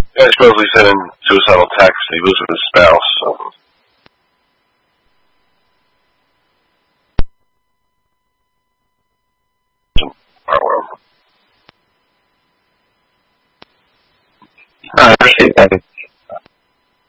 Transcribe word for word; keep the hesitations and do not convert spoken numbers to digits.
Yeah, supposedly sending suicidal texts. He lives with his spouse. So. I appreciate that.